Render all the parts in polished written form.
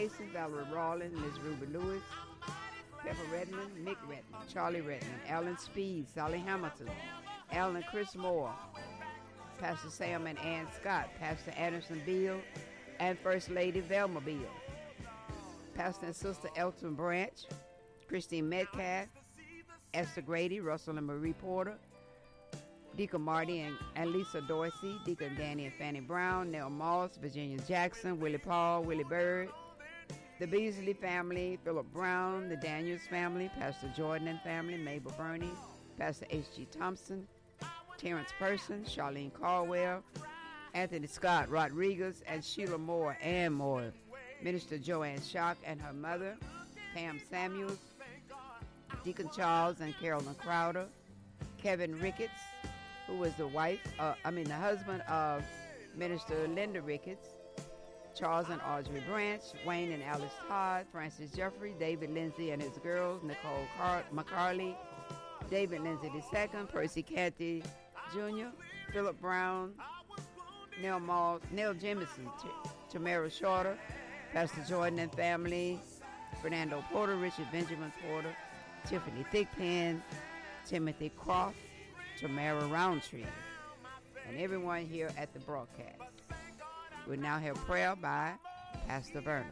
Mason, Valerie Rawlins, Ms. Ruby Lewis, Pepper Redmond, Mick Redmond, Charlie Redmond, Alan Speed, Sally Hamilton, Alan and Chris Moore, Pastor Sam and Ann Scott, Pastor Anderson Beal, and First Lady Velma Beal, Pastor and Sister Elton Branch, Christine Metcalf, Esther Grady, Russell and Marie Porter, Deacon Marty and Lisa Dorsey, Deacon Danny and Fanny Brown, Nell Moss, Virginia Jackson, Willie Paul, Willie Bird, the Beasley family, Philip Brown, the Daniels family, Pastor Jordan and family, Mabel Burney, Pastor H.G. Thompson, Terrence Person, Charlene Caldwell, Anthony Scott Rodriguez, and Sheila Moore and Moore, Minister Joanne Schock and her mother, Pam Samuels, Deacon Charles and Carolyn Crowder, Kevin Ricketts, who was the husband of Minister Linda Ricketts, Charles and Audrey Branch, Wayne and Alice Todd, Francis Jeffrey, David Lindsay and his girls, Nicole McCarley, David Lindsay II, Percy Cathy Jr., Philip Brown, Neil Jemison, Tamara Shorter, Pastor Jordan and family, Fernando Porter, Richard Benjamin Porter, Tiffany Thickpen, Timothy Croft, Tamara Roundtree, and everyone here at the broadcast. We'll now have prayer by Pastor Verna.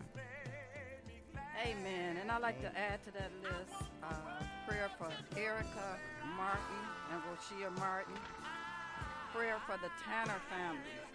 Amen. And I'd like to add to that list prayer for Erica Martin and Rochia Martin, prayer for the Tanner families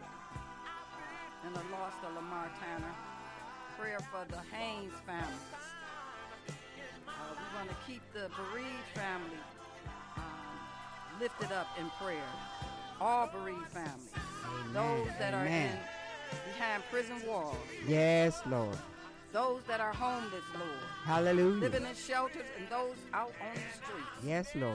and the loss of Lamar Tanner, prayer for the Haynes families. We're going to keep the bereaved family lifted up in prayer. All bereaved families. Amen. Those that are Amen. behind prison walls. Yes, Lord. Those that are homeless, Lord. Hallelujah. Living in shelters and those out on the streets. Yes, Lord.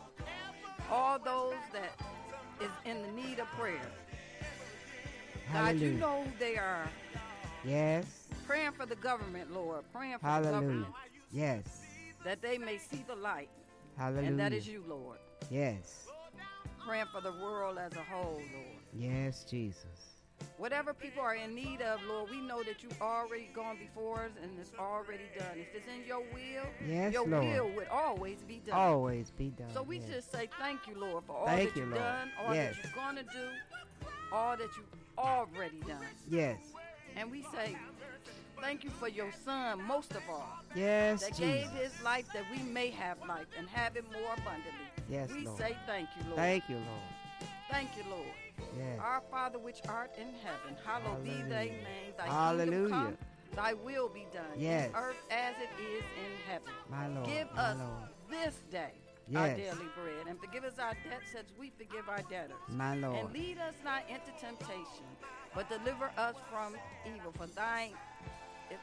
All those that is in the need of prayer. Hallelujah. God, you know who they are. Yes. Praying for the government, Lord. Praying for the Hallelujah. government. Yes. That they may see the light. Hallelujah. And that is you, Lord. Yes. Praying for the world as a whole, Lord. Yes, Jesus. Whatever people are in need of, Lord, we know that you've already gone before us and it's already done. If it's in your will, Yes, your Lord. will would always be done. Always be done. So we yes. just say thank you, Lord, for all Thank that you, you've Lord. done, all Yes. that you're going to do, all that you've already done. Yes. And we say thank you for your son, most of all, Yes, that Jesus. gave his life that we may have life and have it more abundantly. Yes, we Lord. say thank you, Lord. Thank you, Lord. Thank you, Lord. Yes. Our Father which art in heaven, hallowed be thy Hallelujah. name. Thy Hallelujah. kingdom come, thy will be done Yes. in earth as it is in heaven. My Lord. Give my us Lord. this day our Yes. daily bread, and forgive us our debts as we forgive our debtors. My Lord. And lead us not into temptation, but deliver us from evil. For thine is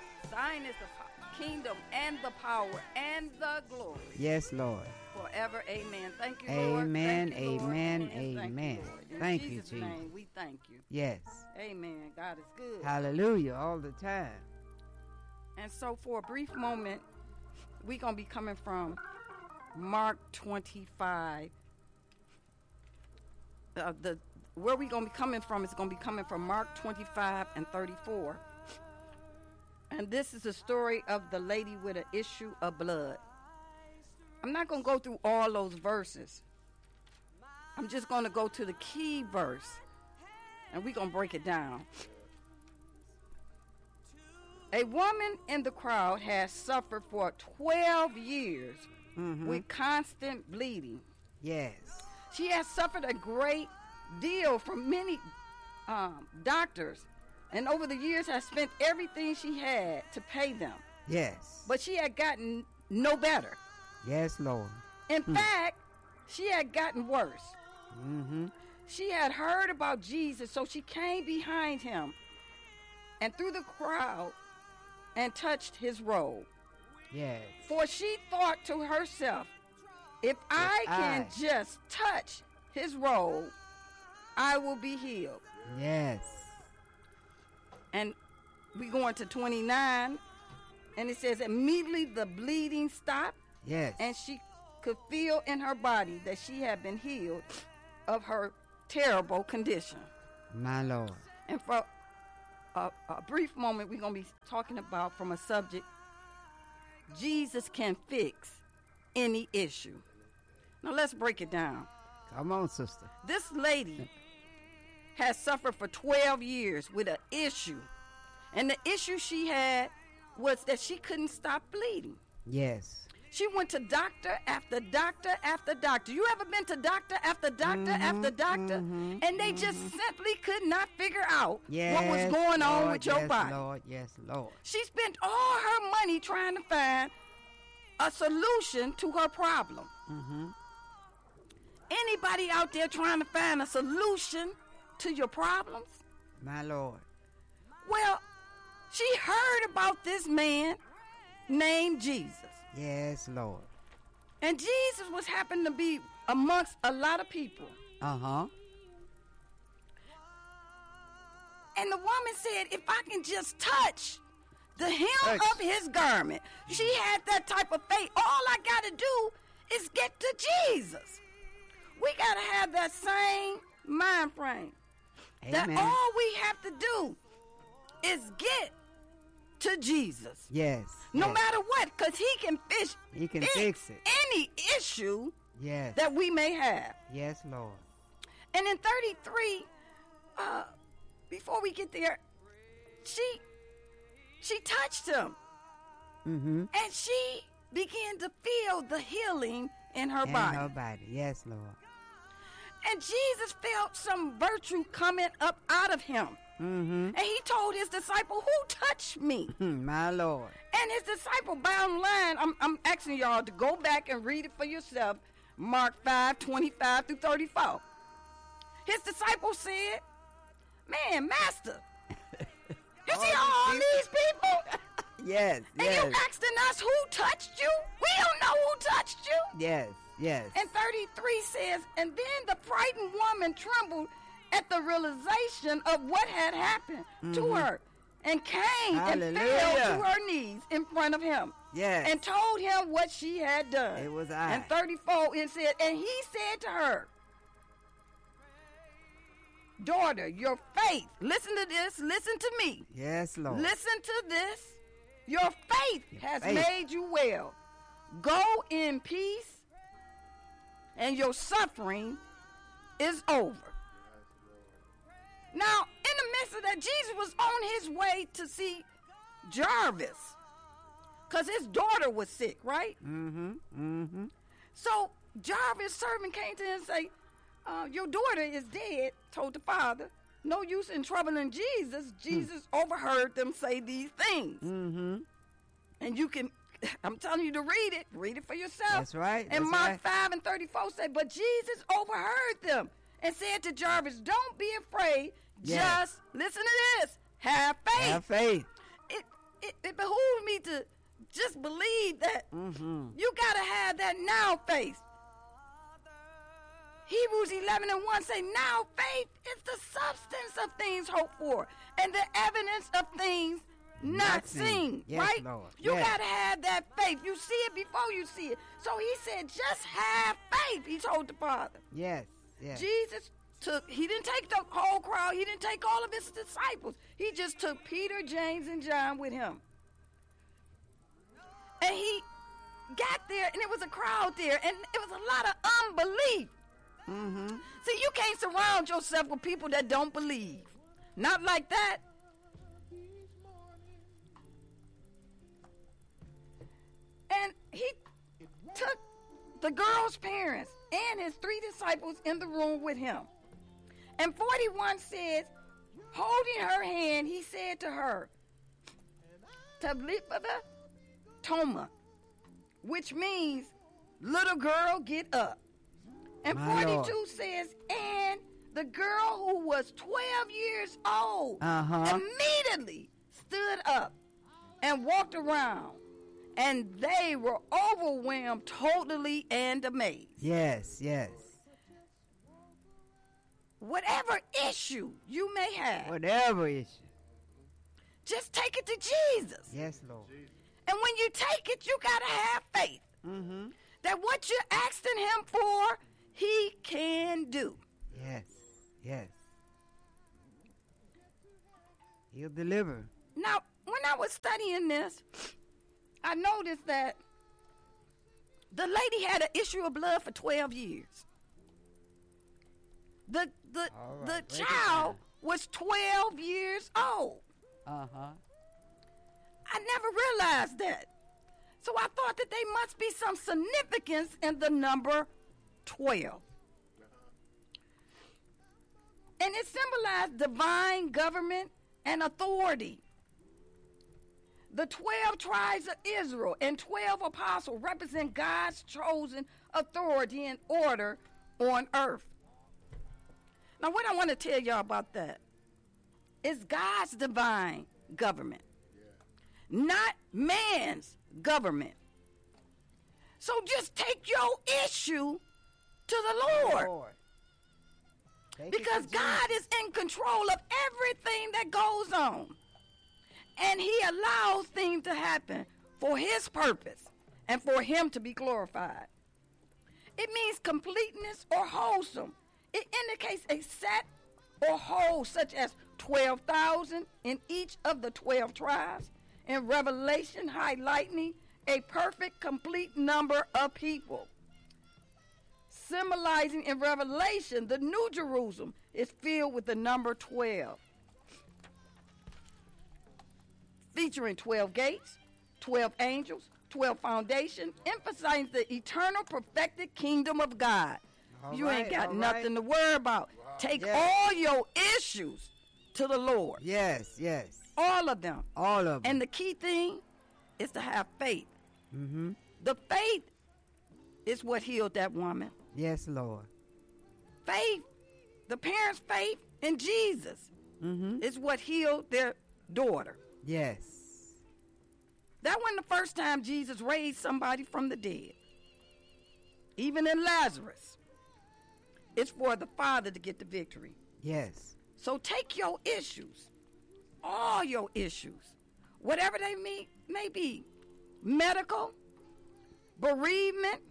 the kingdom and the power and the glory. Yes, Lord. Forever, amen. Thank you, Lord. Amen, Thank you, Lord. amen, And thank you, amen. Lord. In Thank you, Jesus' Jesus. name, we thank you. Yes. Amen. God is good. Hallelujah all the time. And so for a brief moment, we're going to be coming from Mark 25. Where we're going to be coming from is going to be coming from Mark 25 and 34. And this is the story of the lady with an issue of blood. I'm not going to go through all those verses. I'm just going to go to the key verse, and we're going to break it down. A woman in the crowd has suffered for 12 years with constant bleeding. Yes. She has suffered a great deal from many doctors, and over the years has spent everything she had to pay them. Yes. But she had gotten no better. Yes, Lord. In fact, she had gotten worse. Mm-hmm. She had heard about Jesus, so she came behind him and through the crowd and touched his robe. Yes. For she thought to herself, if I can just touch his robe, I will be healed. Yes. And we go into 29, and it says, immediately the bleeding stopped, Yes. and she could feel in her body that she had been healed of her terrible condition. My Lord. And for a brief moment, we're going to be talking about from a subject, Jesus can fix any issue. Now, let's break it down. Come on, sister. This lady has suffered for 12 years with an issue. And the issue she had was that she couldn't stop bleeding. Yes. She went to doctor after doctor after doctor. You ever been to doctor after doctor after doctor? And they just simply could not figure out what was going on with your body. Lord, yes, Lord. She spent all her money trying to find a solution to her problem. Anybody out there trying to find a solution to your problems? My Lord. Well, she heard about this man named Jesus. Yes, Lord. And Jesus was happened to be amongst a lot of people. Uh-huh. And the woman said, if I can just touch the hem of his garment. She had that type of faith. All I got to do is get to Jesus. We got to have that same mind frame. Amen. That all we have to do is get to Jesus. Yes. No yes. matter what, because he can fix it. Any issue yes. that we may have. Yes, Lord. And in 33, before we get there, she touched him. Mm-hmm. And she began to feel the healing in her body. In her body. Yes, Lord. And Jesus felt some virtue coming up out of him. Mm-hmm. And he told his disciple, who touched me? My Lord. And his disciple, bottom line, I'm asking y'all to go back and read it for yourself. Mark 5:25 through 34. His disciple said, man, Master, you see all these people? Yes, and yes. you asking us who touched you? We don't know who touched you. Yes, yes. And 33 says, and then the frightened woman trembled at the realization of what had happened to her and came and fell to her knees in front of him. Yes. And told him what she had done. It was I. And 34, it said, and he said to her, daughter, your faith, listen to this, listen to me. Yes, Lord. Listen to this. Your faith has made you well. Go in peace, and your suffering is over. Now, in the midst of that, Jesus was on his way to see Jairus, because his daughter was sick, right? Mm-hmm, mm-hmm. So Jairus' servant came to him and say, your daughter is dead, told the father. No use in troubling Jesus. Jesus overheard them say these things. Mm-hmm. And you can, I'm telling you to read it for yourself. That's right. And that's Mark right. 5:34 say, but Jesus overheard them and said to Jairus, don't be afraid. Yes. Just, listen to this, have faith. Have faith. It behooves me to just believe that you got to have that now faith. Hebrews 11:1 say, now faith is the substance of things hoped for and the evidence of things not seen. Yes, right? Lord. You Yes. got to have that faith. You see it before you see it. So he said, just have faith, he told the Father. Yes, yes. Jesus he didn't take the whole crowd. He didn't take all of his disciples. He just took Peter, James, and John with him. And he got there, and it was a crowd there, and it was a lot of unbelief. Mm-hmm. See, you can't surround yourself with people that don't believe. Not like that. And he took the girl's parents and his 3 disciples in the room with him. And 41 says, holding her hand, he said to her, Talitha Toma, which means, little girl, get up. And My 42 Lord. says, and the girl who was 12 years old immediately stood up and walked around. And they were overwhelmed totally and amazed. Yes, yes. Whatever issue you may have, Whatever issue. just take it to Jesus. Yes, Lord. And when you take it, you got to have faith Mm-hmm. that what you're asking him for, he can do. Yes, yes. He'll deliver. Now, when I was studying this, I noticed that the lady had an issue of blood for 12 years. The child was 12 years old. Uh-huh. I never realized that. So I thought that there must be some significance in the number 12. And it symbolized divine government and authority. The 12 tribes of Israel and 12 apostles represent God's chosen authority and order on earth. Now, what I want to tell y'all about that is God's divine government, not man's government. So just take your issue to the Lord. Because God is in control of everything that goes on. And he allows things to happen for his purpose and for him to be glorified. It means completeness or wholesome. It indicates a set or whole, such as 12,000 in each of the 12 tribes. In Revelation, highlighting a perfect, complete number of people. Symbolizing in Revelation, the New Jerusalem is filled with the number 12. Featuring 12 gates, 12 angels, 12 foundations, emphasizing the eternal perfected kingdom of God. You ain't got nothing to worry about. Wow. Take all your issues to the Lord. Yes. All of them. All of them. And the key thing is to have faith. Mm-hmm. The faith is what healed that woman. Yes, Lord. Faith, the parents' faith in Jesus is what healed their daughter. Yes. That wasn't the first time Jesus raised somebody from the dead. Even in Lazarus, it's for the Father to get the victory. Yes. So take your issues, all your issues, whatever they may be, medical, bereavement,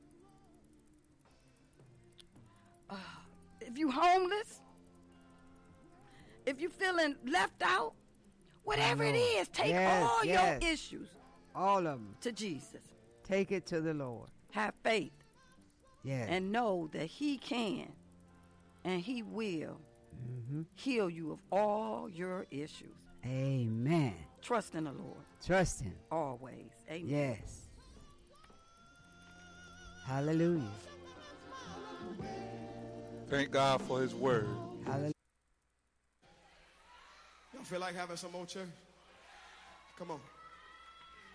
if you homeless, if you feeling left out, whatever it is, take all your issues, all of them, to Jesus. Take it to the Lord. Have faith. Yes. And know that he can and he will heal you of all your issues. Amen. Trust in the Lord. Trust him. Always. Amen. Yes. Hallelujah. Thank God for his word. Hallelujah. Y'all feel like having some more church? Come on.